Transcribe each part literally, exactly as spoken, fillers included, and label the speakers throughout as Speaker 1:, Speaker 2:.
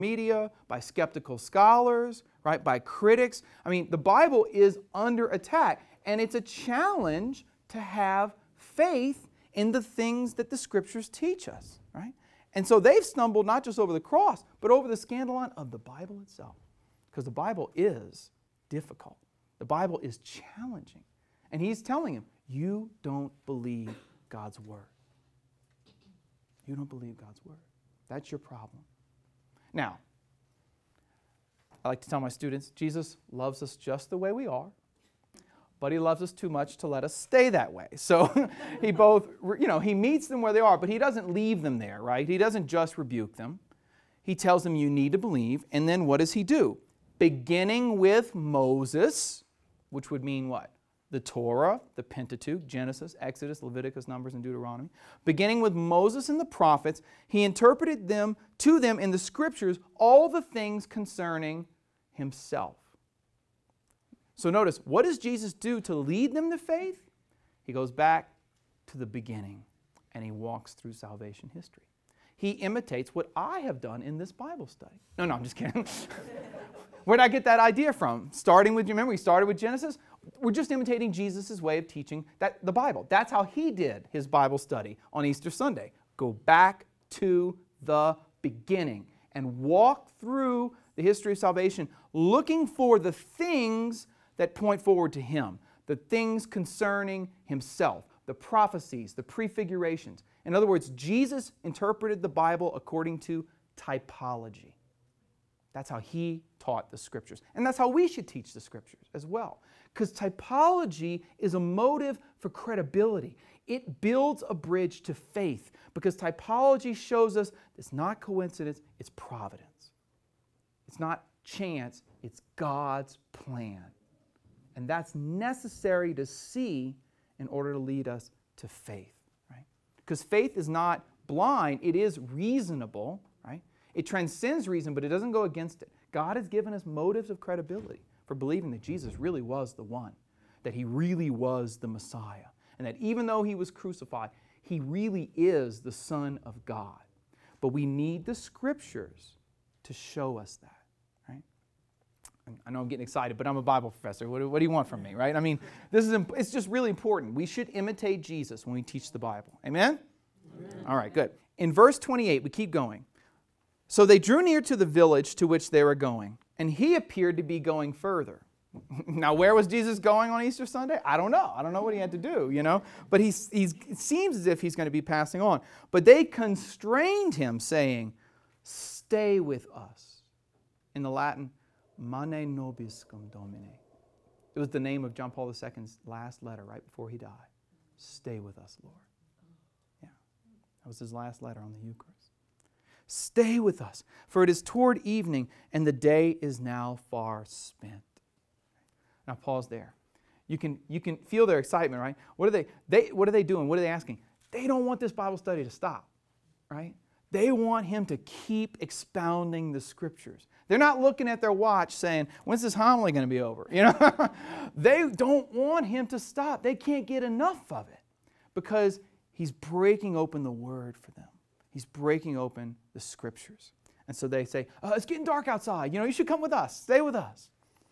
Speaker 1: media, by skeptical scholars, right, by critics. I mean, the Bible is under attack, and it's a challenge to have faith in the things that the Scriptures teach us, right? And so they've stumbled not just over the cross, but over the scandalon of the Bible itself, because the Bible is difficult. The Bible is challenging. And he's telling him, you don't believe God's Word. You don't believe God's Word. That's your problem. Now, I like to tell my students, Jesus loves us just the way we are, but he loves us too much to let us stay that way. So he both, you know, he meets them where they are, but he doesn't leave them there, right? He doesn't just rebuke them. He tells them you need to believe, and then what does he do? Beginning with Moses, which would mean what? The Torah, the Pentateuch, Genesis, Exodus, Leviticus, Numbers, and Deuteronomy. Beginning with Moses and the prophets, he interpreted them to them in the Scriptures all the things concerning himself. So notice, what does Jesus do to lead them to faith? He goes back to the beginning and he walks through salvation history. He imitates what I have done in this Bible study. No, no, I'm just kidding. Where did I get that idea from? Starting with, you remember we started with Genesis? We're just imitating Jesus' way of teaching that, the Bible. That's how he did his Bible study on Easter Sunday. Go back to the beginning and walk through the history of salvation looking for the things that point forward to him, the things concerning himself, the prophecies, the prefigurations. In other words, Jesus interpreted the Bible according to typology. That's how he taught the Scriptures. And that's how we should teach the Scriptures as well. Because typology is a motive for credibility. It builds a bridge to faith because typology shows us it's not coincidence, it's providence. It's not chance, it's God's plan. And that's necessary to see in order to lead us to faith, right? Because faith is not blind, it is reasonable, right? It transcends reason, but it doesn't go against it. God has given us motives of credibility for believing that Jesus really was the one, that he really was the Messiah, and that even though he was crucified, he really is the Son of God. But we need the Scriptures to show us that, right? I know I'm getting excited, but I'm a Bible professor. What do, what do you want from me, right? I mean, this is it's just really important. We should imitate Jesus when we teach the Bible. Amen? Amen. All right, good. In verse twenty-eight, we keep going. So they drew near to the village to which they were going, and he appeared to be going further. Now, where was Jesus going on Easter Sunday? I don't know. I don't know what he had to do, you know. But he's, he's, it seems as if he's going to be passing on. But they constrained him, saying, stay with us. In the Latin, Mane nobiscum Domine. It was the name of John Paul the Second's last letter right before he died. Stay with us, Lord. Yeah, that was his last letter on the Eucharist. Stay with us, for it is toward evening, and the day is now far spent. Now pause there. You can, you can feel their excitement, right? What are they, they, what are they doing? What are they asking? They don't want this Bible study to stop, right? They want him to keep expounding the Scriptures. They're not looking at their watch saying, when's this homily going to be over? You know, they don't want him to stop. They can't get enough of it because he's breaking open the Word for them. He's breaking open the Scriptures. And so they say, oh, it's getting dark outside. You know, you should come with us. Stay with us.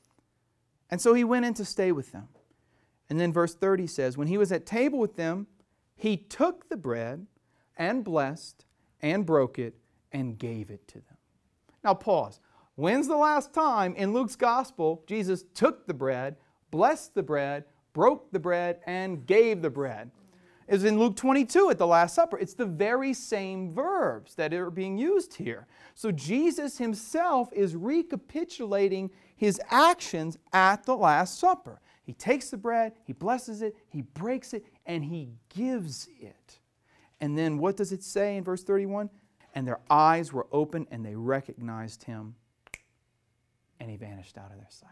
Speaker 1: And so he went in to stay with them. And then verse thirty says, when he was at table with them, he took the bread and blessed and broke it and gave it to them. Now pause. When's the last time in Luke's gospel Jesus took the bread, blessed the bread, broke the bread, and gave the bread? It was in Luke twenty-two at the Last Supper. It's the very same verbs that are being used here. So Jesus himself is recapitulating his actions at the Last Supper. He takes the bread, he blesses it, he breaks it, and he gives it. And then what does it say in verse thirty-one? And their eyes were open and they recognized him, and he vanished out of their sight.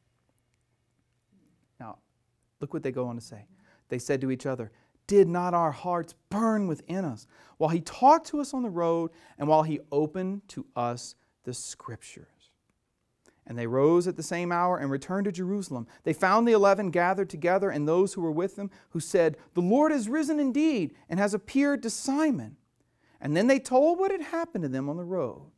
Speaker 1: Now, look what they go on to say. They said to each other, did not our hearts burn within us while he talked to us on the road and while he opened to us the Scriptures? And they rose at the same hour and returned to Jerusalem. They found the eleven gathered together and those who were with them, who said, the Lord is risen indeed and has appeared to Simon. And then they told what had happened to them on the road